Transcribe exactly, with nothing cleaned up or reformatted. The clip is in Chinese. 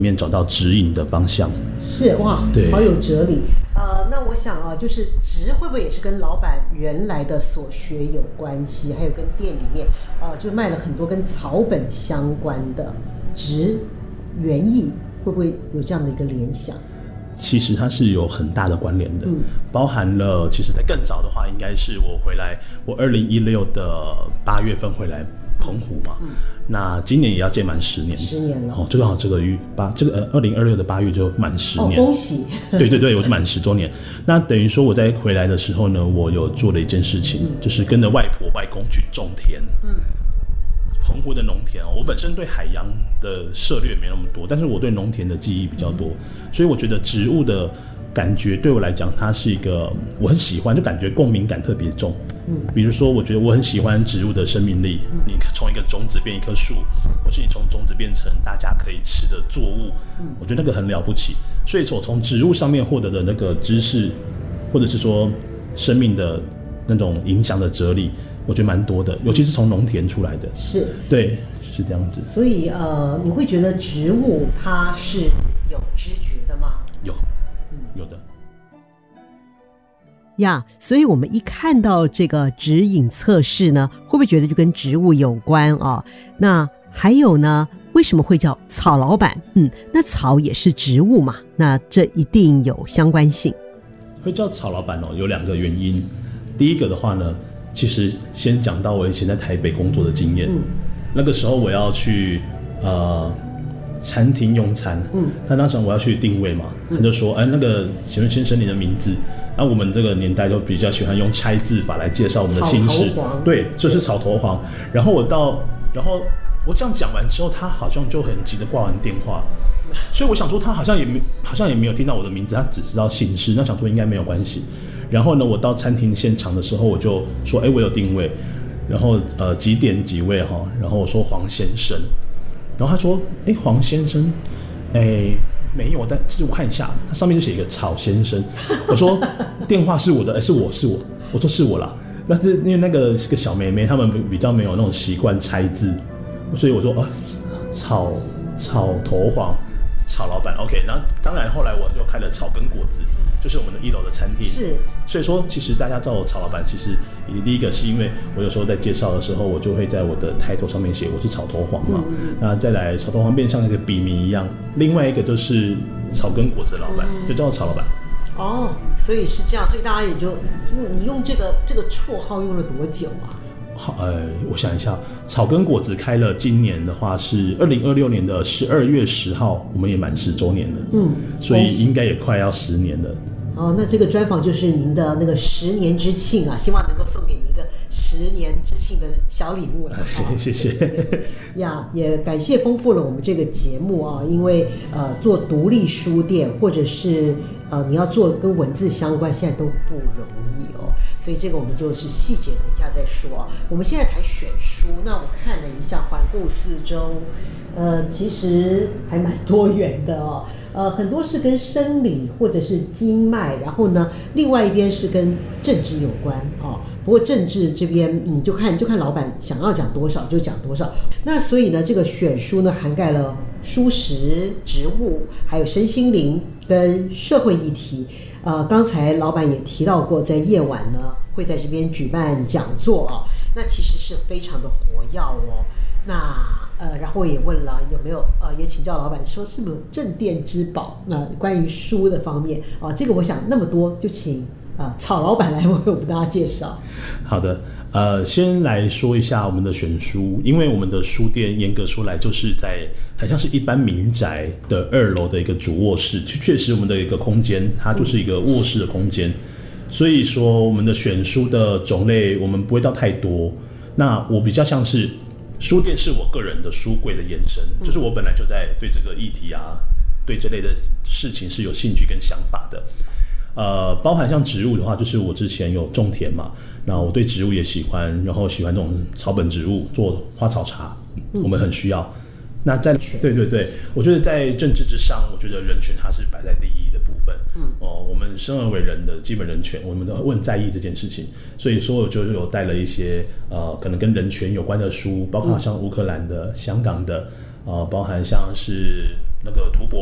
面找到指引的方向。 是哇， 对， 好有哲理。呃，那我想啊，就是植会不会也是跟老板原来的所学有关系？还有跟店里面呃，就卖了很多跟草本相关的植园艺，会不会有这样的一个联想？ 其实它是有很大的关联的， 嗯， 包含了其实在更早的话，应该是我回来，我二零一六的八月份回来澎湖嘛，嗯，那今年也要届满十年， 十年了， 哦，就刚好这个月八这个呃二零二六的八月就满十年， 哦，恭喜！ 对对对，我就满十周年。那等于说我在回来的时候呢，我有做了一件事情，嗯、就是跟着外婆外公去种田，嗯。澎湖的农田，我本身对海洋的涉猎没那么多，但是我对农田的记忆比较多，所以我觉得植物的感觉对我来讲，它是一个我很喜欢，就感觉共鸣感特别重。嗯，比如说，我觉得我很喜欢植物的生命力，嗯、你从一个种子变一棵树，或是你从种子变成大家可以吃的作物，嗯、我觉得那个很了不起。所以我从植物上面获得的那个知识，或者是说生命的那种影响的哲理。我觉得蛮多的，尤其是从农田出来的， 是， 对，是这样子。 所以呃，你会觉得植物它是有知觉的吗？ 有，嗯，有的。 呀，所以我们一看到这个指引测试呢，会不会觉得就跟植物有关啊？那还有呢，为什么会叫草老板？嗯，那草也是植物嘛，那这一定有相关性。 会叫草老板哦，有两个原因。第一个的话呢，其实先讲到我以前在台北工作的经验，嗯、那个时候我要去呃餐厅用餐，嗯，那那时候我要去定位嘛，嗯、他就说，哎，那个请问先生你的名字？那我们这个年代都比较喜欢用拆字法来介绍我们的姓氏，对，这是草头黄。然后我到，然后我这样讲完之后，他好像就很急着挂完电话，所以我想说他好像也没好像也没有听到我的名字，他只知道姓氏，那想说应该没有关系。然后呢，我到餐厅现场的时候，我就说，哎，我有定位，然后呃几点几位哈，然后我说黄先生，然后他说，哎，黄先生，哎没有，但是我看一下，它上面就写一个草先生，我说电话是我的，哎是我是我，我说是我啦，但是因为那个是个小妹妹，他们比较没有那种习惯拆字，所以我说，哦、呃，草草头黄。草老板 ，OK， 然后当然后来我就开了草根果子，就是我们的一楼的餐厅。 是， 所以说其实大家叫我草老板，其实第一个是因为我有时候在介绍的时候，我就会在我的抬头上面写我是草头黄嘛，嗯、那再来草头黄变像一个笔名一样。另外一个就是草根果子的老板，嗯、就叫做草老板。 哦，所以是这样，所以大家也就你用这个这个绰号用了多久啊？ 好，呃，我想一下，草根果子开了，今年的话是二零二六年的十二月十号，我们也满十周年了，嗯，所以应该也快要十年了。 哦，那这个专访就是您的那个十年之庆啊，希望能够送给您一个十年之庆的小礼物了。 哦、谢谢。 呀，也感谢丰富了我们这个节目啊，因为呃，做独立书店或者是呃你要做跟文字相关，现在都不容易哦。所以这个我们就是细节等一下再说。我们现在谈选书，那我看了一下，环顾四周，呃，其实还蛮多元的哦。呃，很多是跟生理或者是经脉，然后呢，另外一边是跟政治有关哦。不过政治这边，你就看就看老板想要讲多少就讲多少。那所以呢，这个选书呢，涵盖了蔬食、植物，还有身心灵跟社会议题。呃，刚才老板也提到过，在夜晚呢会在这边举办讲座啊，那其实是非常的活跃哦。那呃，然后也问了有没有呃，也请教老板说是不是镇店之宝？那、呃、关于书的方面啊、呃，这个我想那么多，就请啊、呃、草老板来为我们大家介绍。 好的，呃，先来说一下我们的选书，因为我们的书店严格说来就是在很像是一般民宅的二楼的一个主卧室，确实我们的一个空间，它就是一个卧室的空间，所以说我们的选书的种类我们不会到太多。那我比较像是书店是我个人的书柜的延伸，就是我本来就在对这个议题啊，对这类的事情是有兴趣跟想法的。呃，包含像植物的话，就是我之前有种田嘛，那我对植物也喜欢，然后喜欢这种草本植物，做花草茶，我们很需要。那在对对对，我觉得在政治之上，我觉得人权它是摆在第一的部分。嗯，哦，我们生而为人的基本人权，我们都很在意这件事情。所以说，我就有带了一些呃，可能跟人权有关的书，包括像乌克兰的、香港的、 呃，包含像是那个图博